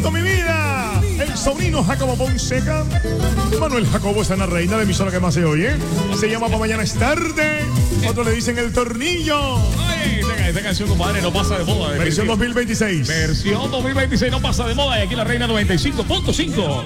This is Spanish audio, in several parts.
Jacobo, mi vida. El sobrino Jacobo Fonseca. Manuel Jacobo es una reina de emisora que más se oye. Se llama Pa' Mañana es Tarde. Otros le dicen El Tornillo. Oye, esta canción, compadre, no pasa de moda. Versión 2026. Versión 2026 no pasa de moda. Y aquí la reina 95.5.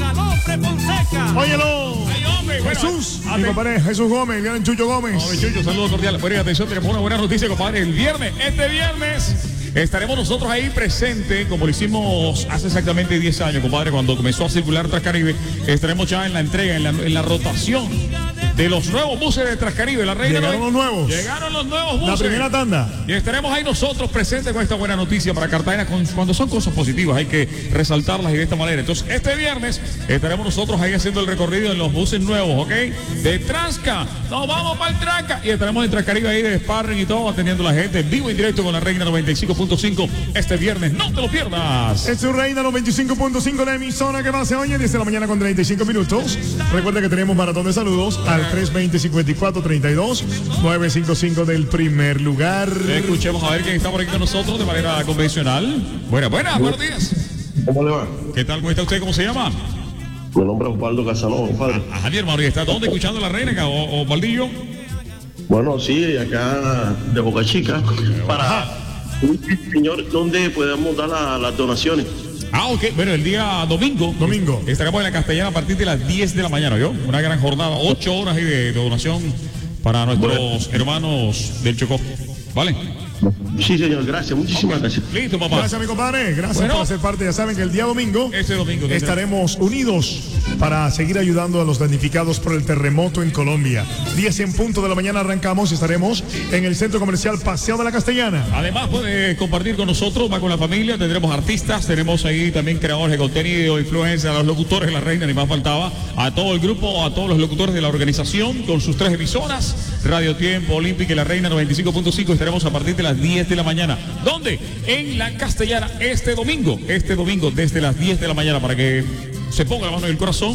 Óyelo. Hombre, bueno, Jesús, mi compadre Jesús Gómez, el gran Chucho Gómez. Chucho, saludos cordiales. Bueno, atención, tenemos una buena noticia, compadre. Este viernes, estaremos nosotros ahí presentes, como lo hicimos hace exactamente 10 años, compadre, cuando comenzó a circular Transcaribe. Estaremos ya en la entrega, en la rotación de los nuevos buses de Transcaribe. La reina Llegaron los nuevos. Llegaron los nuevos buses. La primera tanda. Y estaremos ahí nosotros presentes con esta buena noticia para Cartagena. Cuando son cosas positivas hay que resaltarlas y de esta manera. Entonces, este viernes estaremos nosotros ahí haciendo el recorrido en los buses nuevos, ¿ok? De Transca. Nos vamos para el Transca. Y estaremos en Transcaribe ahí de sparring y todo, atendiendo a la gente en vivo y directo con la reina 95.5 este viernes. No te lo pierdas. Es su reina 95.5, la emisora que más se oye desde la mañana con 35 minutos. Recuerda que tenemos maratón de saludos al 320-5432 955 del primer lugar. Escuchemos a ver quién está por aquí con nosotros de manera convencional. Buenos días. ¿Cómo le va? ¿Qué tal? ¿Cómo está usted? ¿Cómo se llama? Mi nombre es Osvaldo Casanova, padre. Ajá, mi hermano, ¿y está dónde escuchando la reina acá? ¿O Valdillo? Bueno, sí, acá de Boca Chica. Para un señor, ¿dónde podemos dar las donaciones? Ok. Bueno, el día domingo estaremos en la Castellana a partir de las 10 de la mañana, ¿yo? Una gran jornada, 8 horas ahí de donación para nuestros hermanos del Chocó. ¿Vale? Sí, señor, gracias, muchísimas gracias. Listo, papá. Gracias, mi compadre. Gracias por hacer parte. Ya saben que el día domingo estaremos unidos para seguir ayudando a los damnificados por el terremoto en Colombia. 10 en punto de la mañana arrancamos y estaremos en el Centro Comercial Paseo de la Castellana. Además puede compartir con nosotros, va con la familia, tendremos artistas, tenemos ahí también creadores de contenido, influencers, a los locutores de la reina, ni más faltaba, a todo el grupo, a todos los locutores de la organización, con sus 3 emisoras, Radio Tiempo, Olímpica y la reina 95.5, estaremos a partir de las 10 de la mañana. ¿Dónde? En la Castellana este domingo desde las 10 de la mañana, para que se ponga la mano en el corazón